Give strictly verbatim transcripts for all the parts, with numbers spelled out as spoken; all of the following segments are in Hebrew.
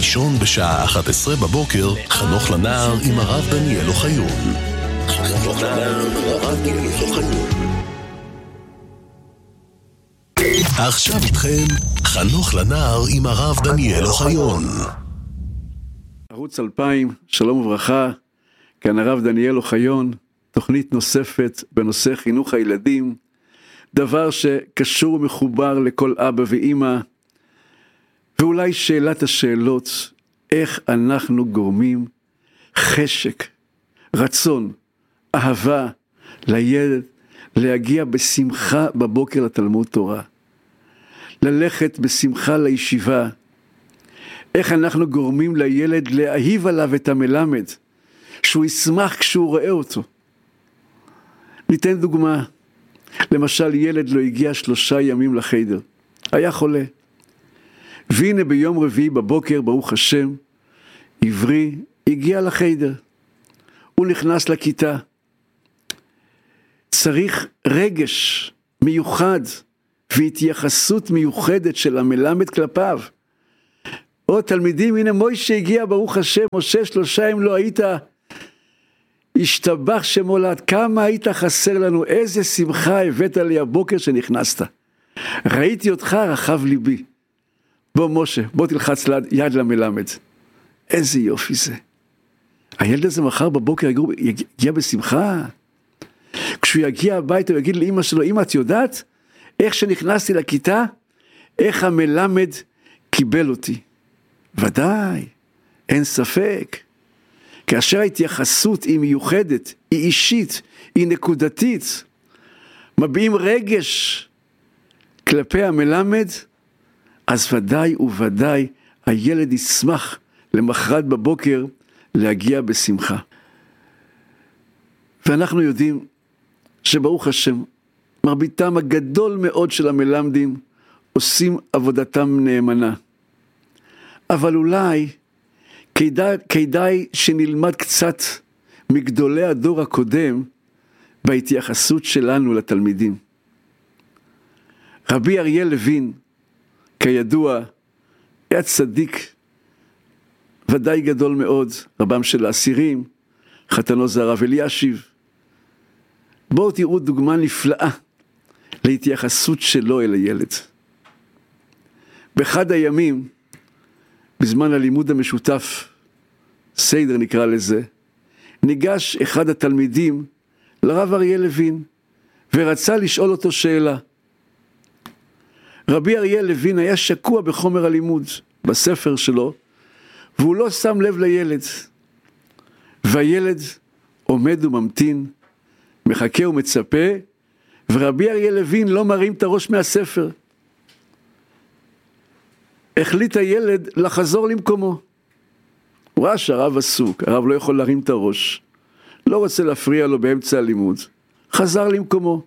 ראשון בשעה אחת עשרה בבוקר, חנוך לנער עם הרב דניאל אוחיון. חנוך לנער עם הרב דניאל אוחיון. עכשיו איתכם, חנוך לנער עם הרב דניאל אוחיון. ערוץ אלפיים, שלום וברכה, כאן הרב דניאל אוחיון, תוכנית נוספת בנושא חינוך הילדים, דבר שקשור ומחובר לכל אבא ואמא, ואולי שאלת השאלות, איך אנחנו גורמים חשק, רצון, אהבה לילד, להגיע בשמחה בבוקר לתלמוד תורה, ללכת בשמחה לישיבה, איך אנחנו גורמים לילד להאהיב עליו את המלמד, שהוא ישמח כשהוא רואה אותו. ניתן דוגמה, למשל ילד לא הגיע שלושה ימים לחדר, היה חולה, והנה ביום רביעי בבוקר, ברוך השם, עברי הגיע לחדר, הוא נכנס לכיתה, צריך רגש מיוחד והתייחסות מיוחדת של המלמד כלפיו. או תלמידים, הנה מוישה הגיע, ברוך השם, משה שלושה אם לא היית, השתבח שמולד, כמה היית חסר לנו, איזה שמחה הבאת לי הבוקר שנכנסת, ראיתי אותך רחב ליבי, בוא משה, בוא תלחץ יד למלמד, איזה יופי זה, הילד הזה מחר בבוקר יגיע בשמחה, כשהוא יגיע הביתה הוא יגיד לאמא שלו, אמא את יודעת, איך שנכנסתי לכיתה, איך המלמד קיבל אותי, ודאי, אין ספק, כאשר ההתייחסות היא מיוחדת, היא אישית, היא נקודתית, מביעים רגש כלפי המלמד, אז ודאי וודאי הילד ישמח למחרת בבוקר להגיע בשמחה. ואנחנו יודעים שברוך השם, מרביתם הגדול מאוד של המלמדים עושים עבודתם נאמנה. אבל אולי כדאי, כדאי שנלמד קצת מגדולי הדור הקודם בהתייחסות שלנו לתלמידים. רבי אריה לוין, כידוע, היה צדיק ודאי גדול מאוד, רבם של האסירים, חתנו זה הרב אלישיב. בואו תראו דוגמה נפלאה להתייחסות שלו אל הילד. באחד הימים, בזמן הלימוד המשותף, סיידר נקרא לזה, ניגש אחד התלמידים לרב אריה לוין, ורצה לשאול אותו שאלה. רבי אריה לוין היה שקוע בחומר הלימוד, בספר שלו, והוא לא שם לב לילד. והילד עומד וממתין, מחכה ומצפה, ורבי אריה לוין לא מרים את הראש מהספר. החליט הילד לחזור למקומו. הוא ראה שהרב עסוק, הרב לא יכול להרים את הראש, לא רוצה להפריע לו באמצע הלימוד, חזר למקומו.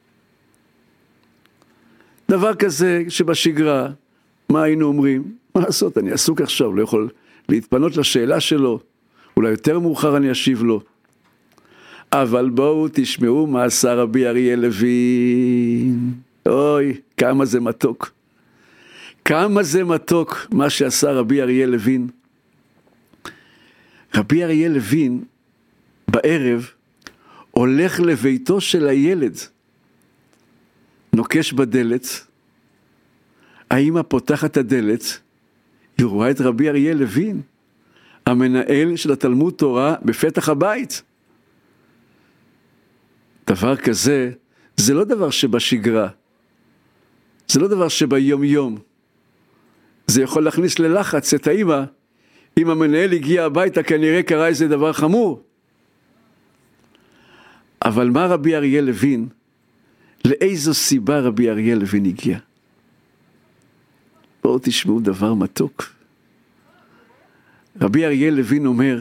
דבר כזה שבשגרה, מה היינו אומרים? מה לעשות, אני עסוק עכשיו, לא יכול להתפנות לשאלה שלו, אולי יותר מאוחר אני אשיב לו. אבל בואו תשמעו מה עשה רבי אריה לוין. אוי, כמה זה מתוק. כמה זה מתוק מה שעשה רבי אריה לוין. רבי אריה לוין בערב הולך לביתו של הילד, נוקש בדלת, האמא פותחת הדלת, היא רואה את רבי אריה לוין, המנהל של התלמוד תורה בפתח הבית. דבר כזה, זה לא דבר שבשגרה, זה לא דבר שביום יום, זה יכול להכניס ללחץ את האמא, אם המנהל הגיע הביתה כנראה קרה איזה דבר חמור. אבל מה רבי אריה לוין, לאיזו סיבה רבי אריה לוין הגיע? בואו תשמעו דבר מתוק. רבי אריה לוין אומר,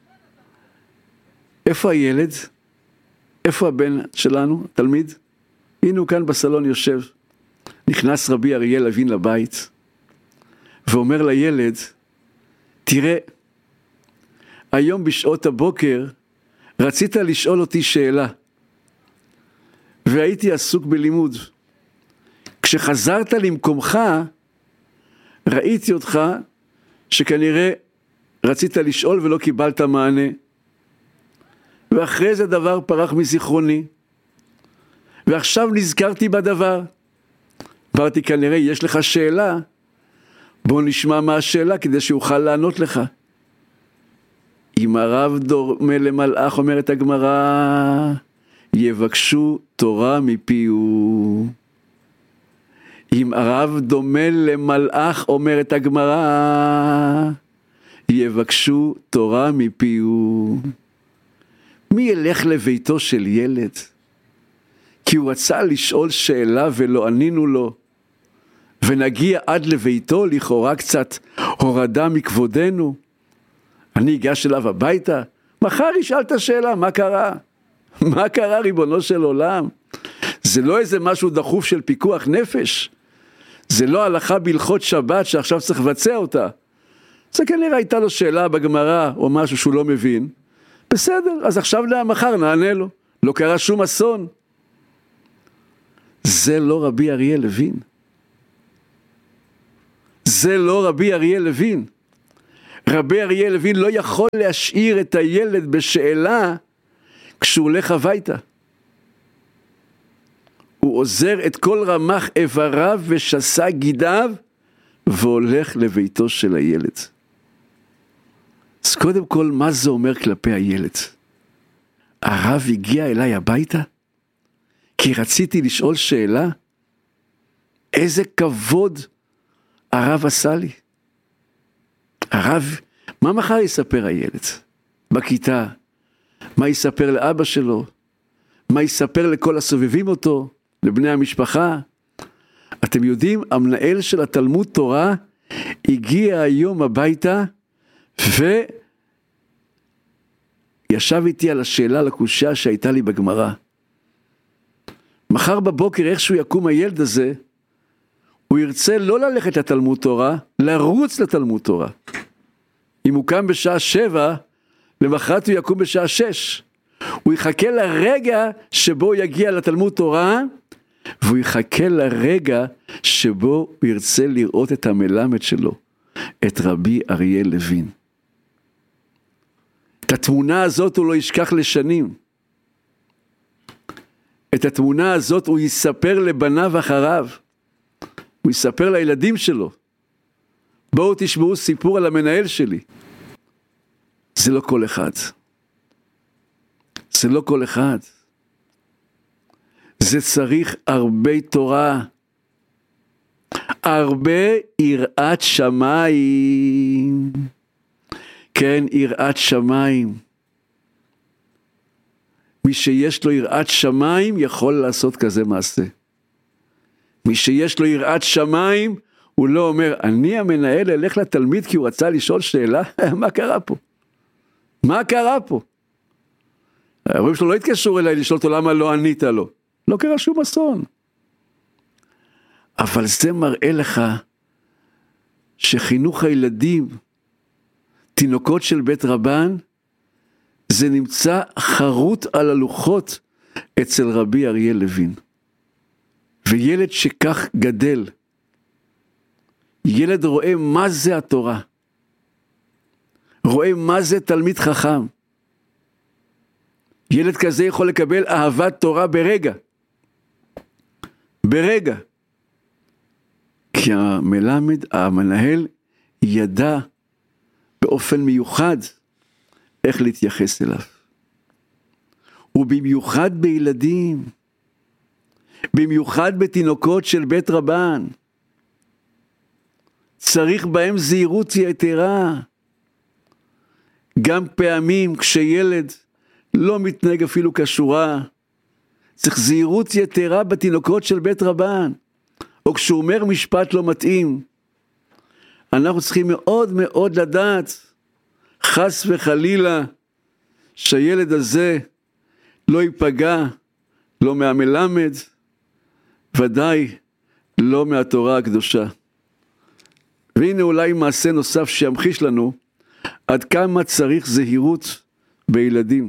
איפה הילד? איפה הבן שלנו, תלמיד? הנה הוא כאן בסלון יושב. נכנס רבי אריה לוין לבית, ואומר לילד, תראה, היום בשעות הבוקר רצית לשאול אותי שאלה, והייתי עסוק בלימוד. כשחזרת למקומך, ראיתי אותך שכנראה רצית לשאול ולא קיבלת מענה, ואחרי זה דבר פרח מזיכרוני, ועכשיו נזכרתי בדבר. אמרתי, כנראה יש לך שאלה, בוא נשמע מה השאלה כדי שאוכל לענות לך. אם הרב דומה למלאך, אומרת הגמרא, יבקשו תורה מפיהו. אם הרב דומה למלאך, אומרת הגמרא, יבקשו תורה מפיהו. מי ילך לביתו של ילד? כי הוא רצה לשאול שאלה ולא ענינו לו, ונגיע עד לביתו, לכאורה קצת הורדה מכבודנו. אני אגש אליו הביתה, מחר ישאל את השאלה, מה קרה? מה קרה, ריבונו של עולם? זה לא איזה משהו דחוף של פיקוח נפש, זה לא הלכה בהלכות שבת שעכשיו צריך לבצע אותה. זה כנראה הייתה לו שאלה בגמרא או משהו שהוא לא מבין, בסדר, אז עכשיו מחר נענה לו, לא קרה שום אסון. זה לא רבי אריה לוין. זה לא רבי אריה לוין. רבי אריה לוין לא יכול להשאיר את הילד בשאלה כשהוא הולך הביתה. הוא עוזר את כל רמח איבריו ושסה גידיו והולך לביתו של הילד. אז קודם כל, מה זה אומר כלפי הילד? הרב הגיע אליי הביתה כי רציתי לשאול שאלה? איזה כבוד הרב עשה לי. הרב, מה מחר יספר הילד? בכיתה, מה יספר לאבא שלו? מה יספר לכל הסובבים אותו? לבני המשפחה? אתם יודעים, המנהל של התלמוד תורה הגיע היום הביתה וישב איתי על השאלה לקושיה שהייתה לי בגמרא. מחר בבוקר איכשהו יקום הילד הזה, הוא ירצה לא ללכת לתלמוד תורה, לרוץ לתלמוד תורה. אם הוא קם בשעה שבע, למחרת הוא יקום בשעה שש. הוא יחכה לרגע שבו הוא יגיע לתלמוד תורה, והוא יחכה לרגע שבו הוא ירצה לראות את המלמד שלו, את רבי אריה לוין. את התמונה הזאת הוא לא ישכח לשנים. את התמונה הזאת הוא יספר לבניו אחריו. הוא יספר לילדים שלו. בואו תשמעו סיפור על המנהל שלי. זה לא כל אחד. זה לא כל אחד. זה צריך הרבה תורה. הרבה יראת שמיים. כן, יראת שמיים. מי שיש לו יראת שמיים יכול לעשות כזה מעשה. מי שיש לו יראת שמיים, הוא לא אומר, אני המנהל אלך לתלמיד כי הוא רצה לשאול שאלה, מה קרה פה? מה קרה פה? ההורים שלו לא התקשרו אליי לשאול אותו למה לא ענית לו. לא קרה שום אסון. אבל זה מראה לך שחינוך הילדים, תינוקות של בית רבן, זה נמצא חרוט על הלוחות אצל רבי אריה לוין. וילד שכך גדל, ילד רואה מה זה התורה, רואה מה זה תלמיד חכם. ילד כזה יכול לקבל אהבת תורה ברגע. ברגע. כי המלמד, המנהל, ידע באופן מיוחד איך להתייחס אליו. ובמיוחד בילדים, במיוחד בתינוקות של בית רבן, צריך בהם זהירות יתרה. גם פעמים כשילד לא מתנהג אפילו כשורה, צריך זהירות יתרה בתינוקות של בית רבן, או כשהוא אומר משפט לא מתאים. אנחנו צריכים מאוד מאוד לדעת, חס וחלילה, שהילד הזה לא ייפגע, לא מהמלמד, ודאי לא מהתורה הקדושה. והנה אולי מעשה נוסף שימחיש לנו עד כמה צריך זהירות בילדים.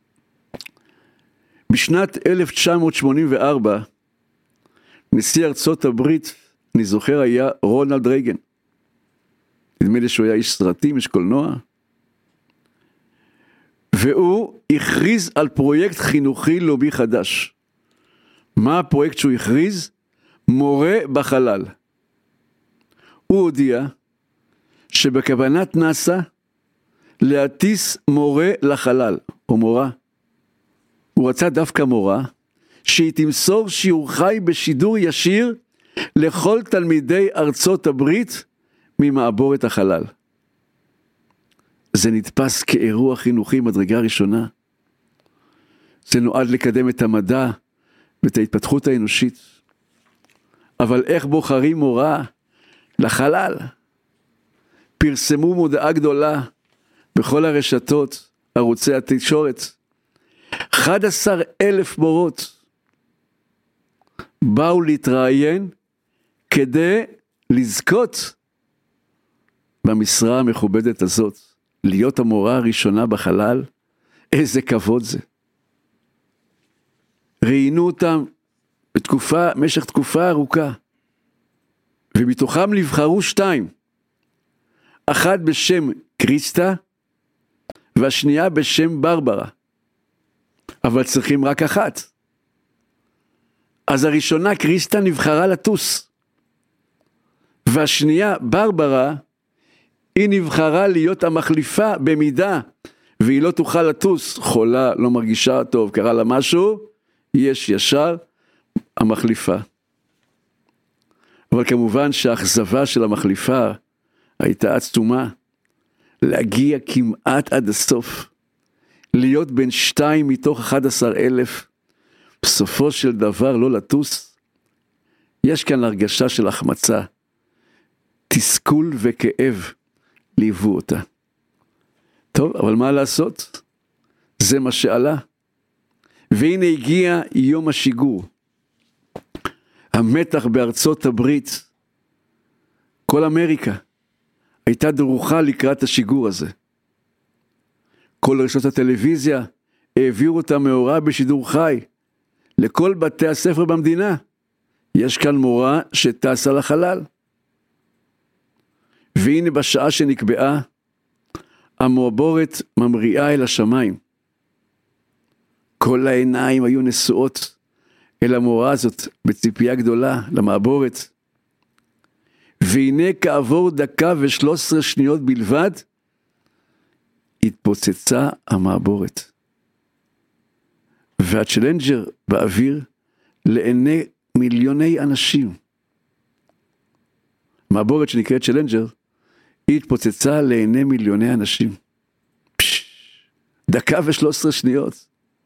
בשנת אלף תשע מאות שמונים וארבע, נשיא ארצות הברית, אני זוכר, היה רונלד רייגן. נדמה נדמה לי שהוא היה איש סרטים, איש קולנוע, והוא הכריז על פרויקט חינוכי לאומי חדש. מה הפרויקט שהוא הכריז? מורה בחלל. הוא הודיע שבכוונת נאסא להטיס מורה לחלל, או מורה. הוא רצה דווקא מורה, שהיא תמסור שיעור חי בשידור ישיר לכל תלמידי ארצות הברית ממעבורת החלל. זה נתפס כאירוע חינוכי מדרגה ראשונה. זה נועד לקדם את המדע ואת ההתפתחות האנושית. אבל איך בוחרים מורה לחלל? פרסמו מודעה גדולה בכל הרשתות, ערוצי התקשורת. אחד עשר אלף מורות באו להתראיין כדי לזכות במשרה המכובדת הזאת, להיות המורה הראשונה בחלל. איזה כבוד זה. ראיינו אותם בתקופה, משך תקופה ארוכה, ומתוכם נבחרו שתיים, אחת בשם קריסטה, והשנייה בשם ברברה, אבל צריכים רק אחת. אז הראשונה קריסטה נבחרה לטוס, והשנייה ברברה, היא נבחרה להיות המחליפה במידה, והיא לא תוכל לטוס, חולה, לא מרגישה טוב, קרה לה משהו, יש ישר המחליפה. אבל כמובן שהאכזבה של המחליפה הייתה עצומה, להגיע כמעט עד הסוף, להיות בין שתיים מתוך אחד עשר אלף, בסופו של דבר לא לטוס. יש כאן הרגשה של החמצה, תסכול וכאב ליוו אותה. טוב, אבל מה לעשות? זה מה שעלה. והנה הגיע יום השיגור. המתח בארצות הברית, כל אמריקה, הייתה דרוכה לקראת השיגור הזה. כל רשתות הטלוויזיה העבירו אותה מאורע בשידור חי, לכל בתי הספר במדינה. יש כאן מורה שטסה לחלל. והנה בשעה שנקבעה, המעבורת ממריאה אל השמיים. כל העיניים היו נשואות אל המורה הזאת בציפייה גדולה למעבורת. והנה כעבור דקה ושלוש עשרה שניות בלבד, התפוצצה המעבורת. והצ'לנג'ר באוויר לעיני מיליוני אנשים. מעבורת שנקראת צ'לנג'ר, היא התפוצצה לעיני מיליוני אנשים. פש, דקה ושלוש עשרה שניות.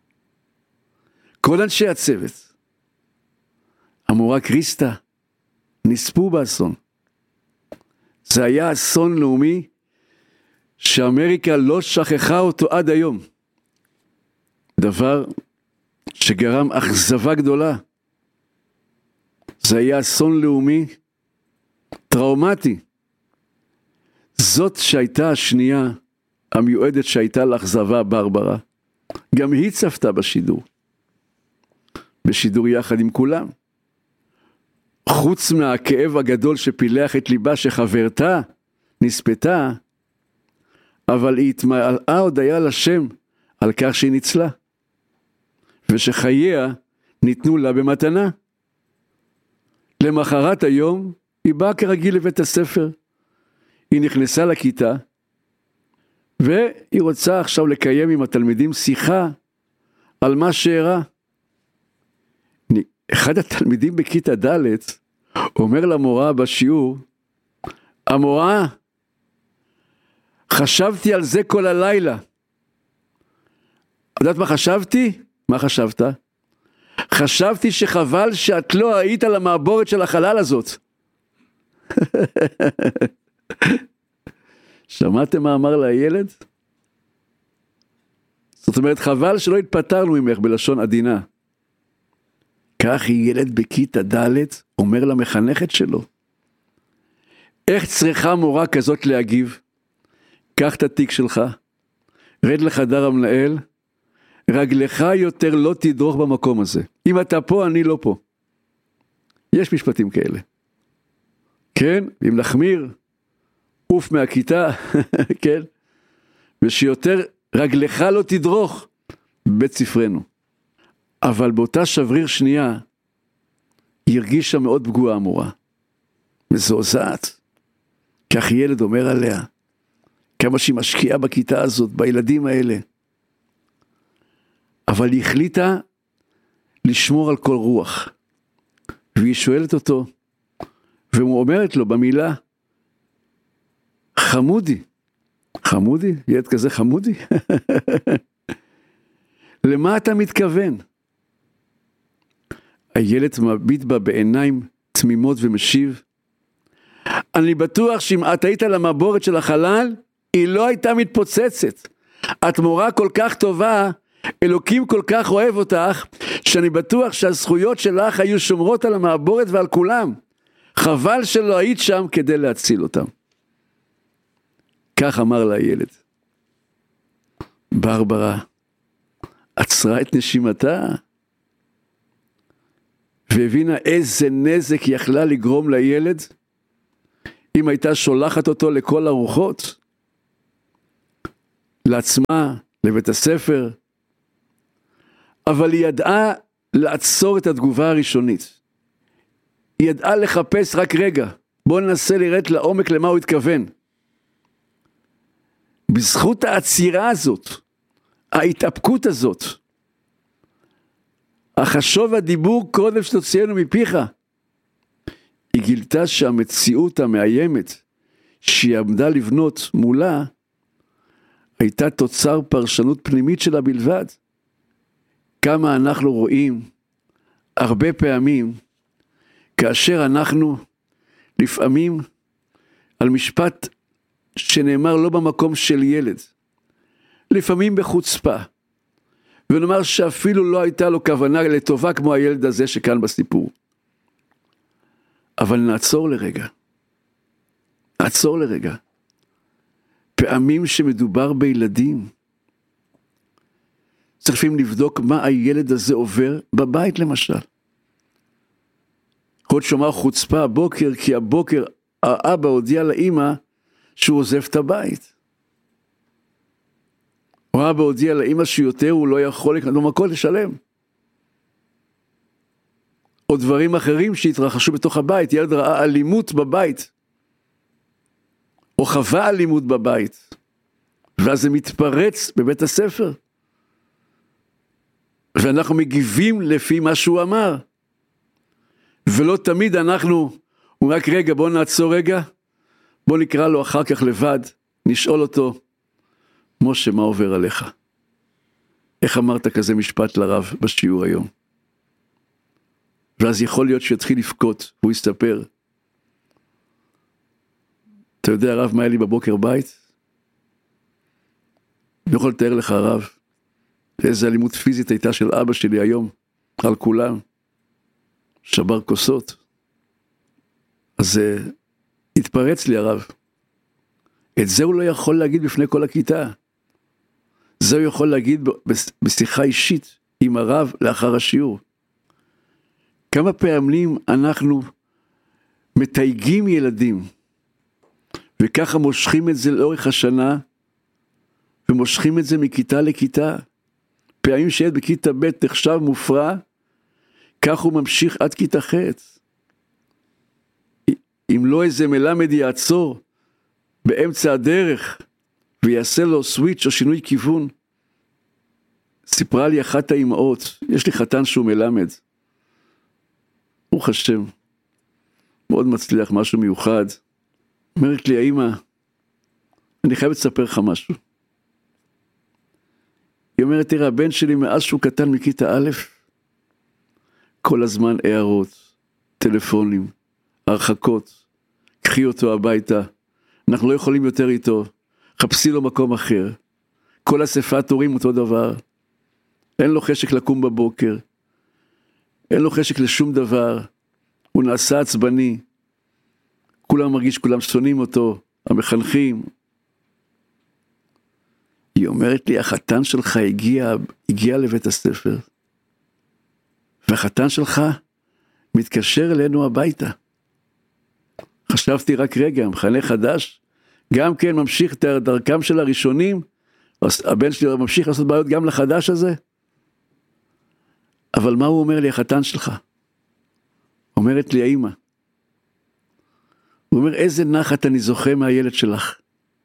כל אנשי הצוות, המורה קריסטה, נספו באסון. זה היה אסון לאומי, שאמריקה לא שכחה אותו עד היום. דבר שגרם אכזבה גדולה. זה היה אסון לאומי, טראומטי. זאת שהייתה השנייה, המיועדת שהייתה לאכזבה, ברברה, גם היא צפתה בשידור. בשידור יחד עם כולם. חוץ מהכאב הגדול שפילח את ליבה שחברתה נספתה, אבל היא התמלאה הודיה לשם על כך שהיא ניצלה, ושחייה ניתנו לה במתנה. למחרת היום היא באה כרגיל לבית הספר, היא נכנסה לכיתה, והיא רוצה עכשיו לקיים עם התלמידים שיחה על מה שאירע. אחד התלמידים בכיתה ד' אומר למורה בשיעור, המורה, חשבתי על זה כל הלילה. יודעת מה חשבתי? מה חשבת? חשבתי שחבל שאת לא היית על המעבורת של החלל הזאת. שמעתם מה אמר לה הילד? זאת אומרת, חבל שלא התפטרנו ממך בלשון עדינה. כך ילד בכיתה ד' אומר למחנכת שלו, איך צריכה מורה כזאת להגיב? קח את התיק שלך, רד לחדר המנהל, רגלך יותר לא תדרוך במקום הזה. אם אתה פה, אני לא פה. יש משפטים כאלה. כן, אם נחמיר, עוף מהכיתה, כן? ושיותר רגלך לא תדרוך בית ספרנו. אבל באותה שבריר שנייה, היא הרגישה מאוד פגועה המורה. מזועזעת. כך ילד אומר עליה, כמה שהיא משקיעה בכיתה הזאת, בילדים האלה. אבל היא החליטה לשמור על כל רוח. והיא שואלת אותו, והוא אומרת לו במילה, חמודי, חמודי? ילד כזה חמודי? למה אתה מתכוון? הילד מביט בה בעיניים תמימות ומשיב, אני בטוח שאם את היית על המבורת של החלל, היא לא הייתה מתפוצצת. את מורה כל כך טובה, אלוקים כל כך אוהב אותך, שאני בטוח שהזכויות שלך היו שומרות על המעבורת ועל כולם. חבל שלא היית שם כדי להציל אותם. כך אמר לה הילד. ברברה עצרה את נשימתה, והבינה איזה נזק יכלה לגרום לילד, אם הייתה שולחת אותו לכל הרוחות, לעצמה, לבית הספר, אבל היא ידעה לעצור את התגובה הראשונית. היא ידעה לחפש רק רגע, בואו ננסה לראות לעומק למה הוא התכוון. בזכות העצירה הזאת, ההתאפקות הזאת, החשוב הדיבור קודם שתוצאנו מפיך, היא גילתה שהמציאות המאיימת שהיא עמדה לבנות מולה, הייתה תוצר פרשנות פנימית שלה בלבד. כמה אנחנו רואים הרבה פעמים, כאשר אנחנו לפעמים על משפט שנאמר לא במקום של ילד, לפעמים בחוצפה, ונאמר שאפילו לא הייתה לו כוונה לטובה כמו הילד הזה שכאן בסיפור. אבל נעצור לרגע, נעצור לרגע. פעמים שמדובר בילדים, צריכים לבדוק מה הילד הזה עובר בבית למשל. עוד שומר חוצפה הבוקר, כי הבוקר האבא הודיע לאמא שהוא עוזב את הבית. או האבא הודיע לאמא שיותר הוא לא יכול לקנות במקום לשלם. או דברים אחרים שהתרחשו בתוך הבית, ילד ראה אלימות בבית, או חווה אלימות בבית, ואז זה מתפרץ בבית הספר, ואנחנו מגיבים לפי מה שהוא אמר, ולא תמיד אנחנו, הוא רק רגע, בוא נעצור רגע, בוא נקרא לו אחר כך לבד, נשאול אותו, משה, מה עובר עליך? איך אמרת כזה משפט לרב בשיעור היום? ואז יכול להיות שיתחיל לפקוט, והוא יסתפר. אתה יודע הרב מה היה לי בבוקר בית? אני יכול לתאר לך הרב, איזה אלימות פיזית הייתה של אבא שלי היום, על כולם, שבר כוסות. אז זה התפרץ לי הרב. את זה הוא לא יכול להגיד בפני כל הכיתה. זה הוא יכול להגיד בשיחה אישית עם הרב לאחר השיעור. כמה פעמים אנחנו מתייגים ילדים, וככה מושכים את זה לאורך השנה, ומושכים את זה מכיתה לכיתה. פעמים שילד בכיתה ב' נחשב מופרע, כך הוא ממשיך עד כיתה ח'. אם לא איזה מלמד יעצור באמצע הדרך, ויעשה לו סוויץ' או שינוי כיוון. סיפרה לי אחת האמהות, יש לי חתן שהוא מלמד, ברוך השם, מאוד מצליח, משהו מיוחד. אומרת לי, האמא, אני חייבת לספר לך משהו. היא אומרת, תראה, הבן שלי מאז שהוא קטן מכיתה א', כל הזמן הערות, טלפונים, הרחקות, קחי אותו הביתה, אנחנו לא יכולים יותר איתו, חפשי לו מקום אחר, כל אספת הורים אותו דבר, אין לו חשק לקום בבוקר, אין לו חשק לשום דבר, הוא נעשה עצבני, כולם מרגיש, כולם שונאים אותו, המחנכים. היא אומרת לי, החתן שלך הגיע, הגיע לבית הספר, והחתן שלך מתקשר אלינו הביתה. חשבתי רק רגע, מחנה חדש, גם כן ממשיך את דרכם של הראשונים, הבן שלי ממשיך לעשות בעיות גם לחדש הזה, אבל מה הוא אומר לי, החתן שלך? אומרת לי האמא, הוא אומר, איזה נחת אני זוכה מהילד שלך,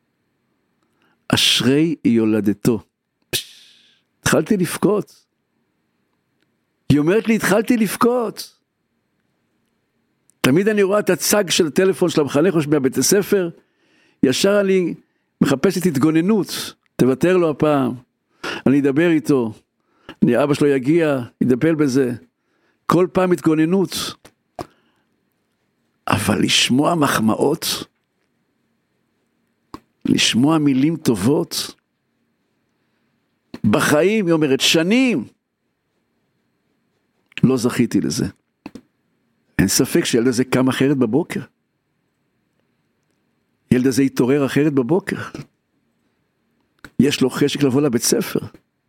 אשרי יולדתו. התחלתי לבכות, היא אומרת לי, התחלתי לבכות, תמיד אני רואה את הצג של הטלפון של המחנך או מהבית הספר, ישר אני מחפשת התגוננות, תוותר לו הפעם, אני אדבר איתו, אני אבא שלו יגיע, ידפל בזה, כל פעם התגוננות, אבל לשמוע מחמאות, לשמוע מילים טובות, בחיים, היא אומרת, שנים, לא זכיתי לזה. אין ספק שילד הזה קם אחרת בבוקר. ילד הזה יתעורר אחרת בבוקר. יש לו חשק לבוא לבית ספר.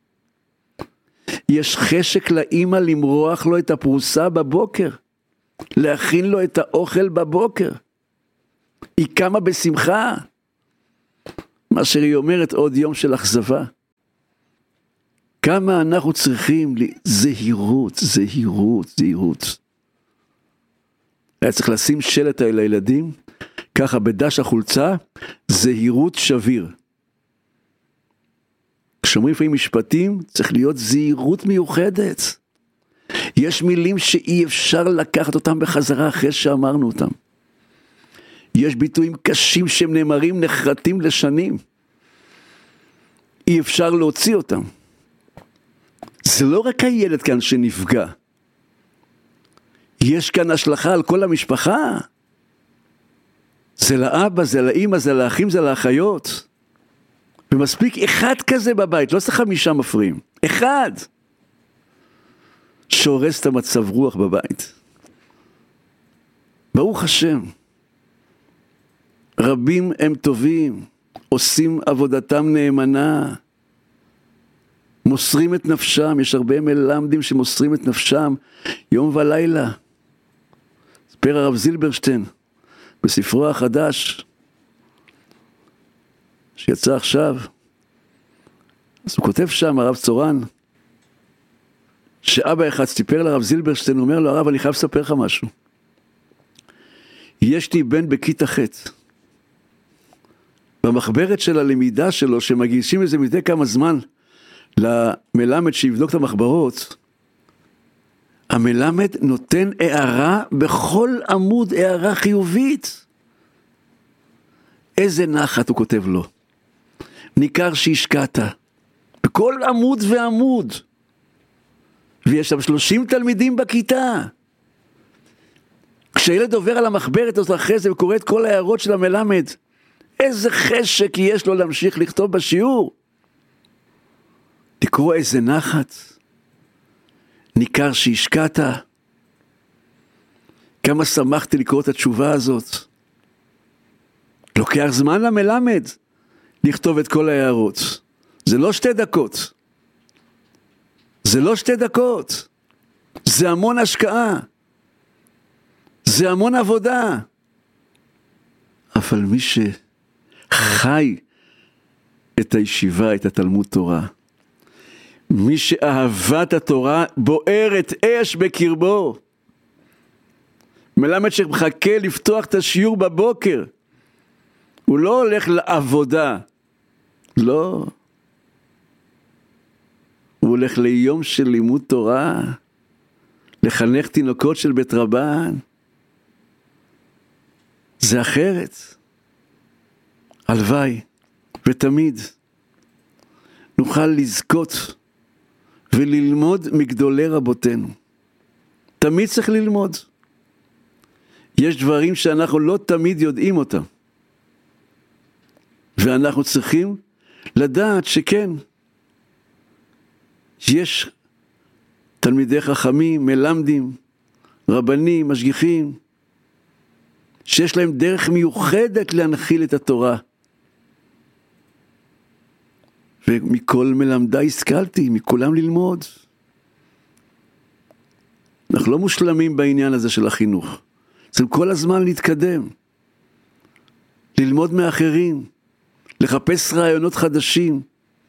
יש חשק לאמא למרוח לו את הפרוסה בבוקר. להכין לו את האוכל בבוקר. היא קמה בשמחה. מאשר היא אומרת עוד יום של אכזבה. כמה אנחנו צריכים זהירות, זהירות, זהירות. היה צריך לשים שלט על הילדים, ככה בדש החולצה, זהירות שביר. כשאומרים לפעמים משפטים, צריך להיות זהירות מיוחדת. יש מילים שאי אפשר לקחת אותם בחזרה אחרי שאמרנו אותם. יש ביטויים קשים שהם נאמרים, נחרטים לשנים. אי אפשר להוציא אותם. זה לא רק הילד כאן שנפגע. יש כאן השלכה על כל המשפחה. זה לאבא, זה לאמא, זה לאחים, זה לאחיות. ומספיק אחד כזה בבית, לא צריך חמישה מפריעים. אחד. שהורס את המצב רוח בבית. ברוך השם. רבים הם טובים, עושים עבודתם נאמנה. מוסרים את נפשם, יש הרבה מלמדים שמוסרים את נפשם יום ולילה. ספר הרב זילברשטיין בספרו החדש שיצא עכשיו, אז הוא כותב שם, הרב צורן, שאבא אחד סיפר לרב זילברשטיין, הוא אומר לו, הרב, אני חייב לספר לך משהו. יש לי בן בכיתה ח' במחברת של הלמידה שלו, שמגישים לזה מדי כמה זמן למלמד שיבדוק את המחברות, המלמד נותן הערה בכל עמוד, הערה חיובית. איזה נחת הוא כותב לו. ניכר שהשקעת בכל עמוד ועמוד, ויש שם שלושים תלמידים בכיתה. כשילד עובר על המחברת הזאת אחרי זה וקורא את כל ההערות של המלמד, איזה חשק יש לו להמשיך לכתוב בשיעור. לקרוא איזה נחת. ניכר שהשקעת. כמה שמחתי לקרוא את התשובה הזאת. לוקח זמן למלמד לכתוב את כל ההערות. זה לא שתי דקות. זה לא שתי דקות. זה המון השקעה. זה המון עבודה. אבל מי שחי את הישיבה, את התלמוד תורה, מי שאהבת התורה בוערת אש בקרבו, מלמד שמחכה לפתוח את השיעור בבוקר, הוא לא הולך לעבודה, לא, הוא הולך ליום של לימוד תורה, לחנך תינוקות של בית רבן. זה אחרת. הלוואי ותמיד נוכל לזכות וללמוד מגדולי רבותינו. תמיד צריך ללמוד. יש דברים שאנחנו לא תמיד יודעים אותם. ואנחנו צריכים לדעת שכן, יש תלמידי חכמים, מלמדים, רבנים, משגיחים, שיש להם דרך מיוחדת להנחיל את התורה. ומכל מלמדי השכלתי, מכולם ללמוד. אנחנו לא מושלמים בעניין הזה של החינוך. צריכים כל הזמן להתקדם. ללמוד מאחרים, לחפש רעיונות חדשים,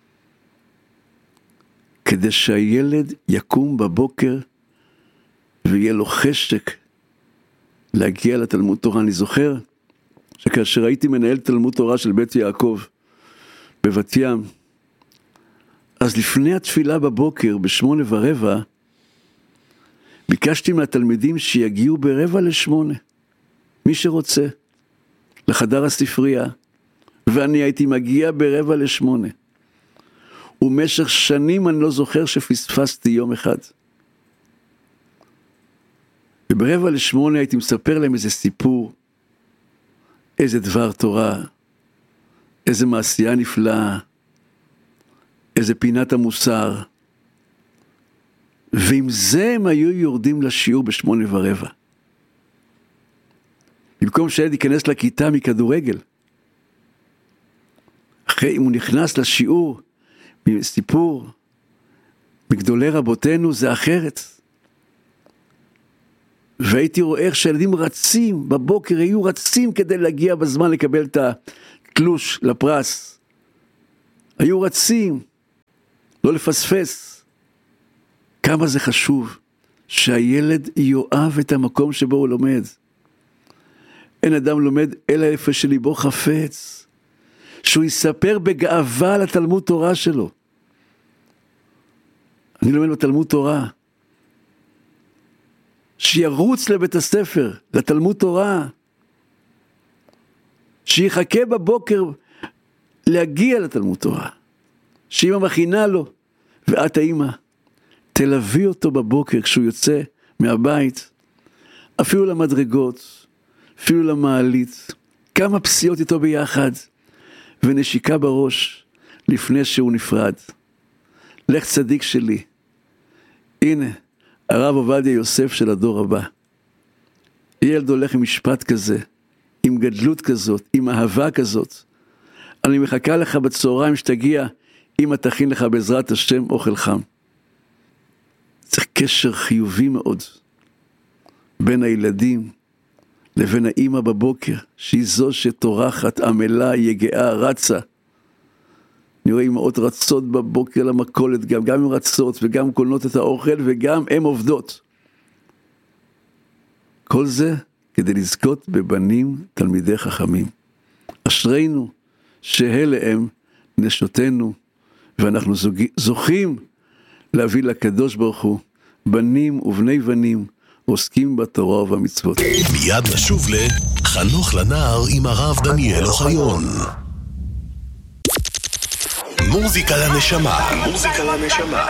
כדי שהילד יקום בבוקר ויהיה לו חשק להגיע לתלמוד תורה. אני זוכר שכאשר הייתי מנהל תלמוד תורה של בית יעקב בבת ים, אז לפני התפילה בבוקר בשמונה ורבע, ביקשתי מהתלמידים שיגיעו ברבע לשמונה, מי שרוצה, לחדר הספרייה, ואני הייתי מגיע ברבע לשמונה. ומשך שנים אני לא זוכר שפספסתי יום אחד. וברבע לשמונה הייתי מספר להם איזה סיפור, איזה דבר תורה, איזה מעשייה נפלאה, איזה פינת המוסר. ועם זה הם היו יורדים לשיעור בשמונה ורבע. במקום שהילד ייכנס לכיתה מכדורגל, אחרי אם הוא נכנס לשיעור מסיפור מגדולי רבותינו, זה אחרת. והייתי רואה איך שהילדים רצים בבוקר, היו רצים כדי להגיע בזמן לקבל את התלוש לפרס. היו רצים, לא לפספס. כמה זה חשוב שהילד יאהב את המקום שבו הוא לומד. אין אדם לומד אלא איפה שליבו חפץ, שהוא יספר בגאווה על התלמוד תורה שלו. אני לומד בתלמוד תורה, שירוץ לבית הספר, לתלמוד תורה, שיחכה בבוקר להגיע לתלמוד תורה, שאמא מכינה לו, ואת האמא, תלווי אותו בבוקר כשהוא יוצא מהבית, אפילו למדרגות, אפילו למעלית, כמה פסיעות איתו ביחד, ונשיקה בראש, לפני שהוא נפרד. לך צדיק שלי, הנה, הרב עובדיה יוסף של הדור הבא. ילד הולך עם משפט כזה, עם גדלות כזאת, עם אהבה כזאת. אני מחכה לך בצהריים שתגיע, אמא תכין לך בעזרת השם אוכל חם. צריך קשר חיובי מאוד, בין הילדים, לבין האמא בבוקר, שהיא זו שתורחת, עמלה, יגעה, רצה. אני רואה אמאות רצות בבוקר למכולת, גם, גם הן רצות, וגם קולנות את האוכל, וגם הן עובדות. כל זה כדי לזכות בבנים תלמידי חכמים. אשרינו שאלה הם נשותינו, ואנחנו זוכים להביא לקדוש ברוך הוא, בנים ובני בנים, עוסקים בתורה ובמצוות. מיד נשוב לחנוך לנער עם הרב דניאל אוחיון. מוזיקה לנשמה, מוזיקה לנשמה.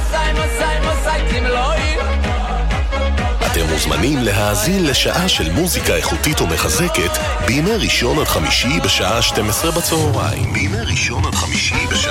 אתם מוזמנים להאזין לשעה של מוזיקה איכותית ומחזקת בימי ראשון עד חמישי בשעה שתים עשרה בצהריים. בימי ראשון עד חמישי בשעה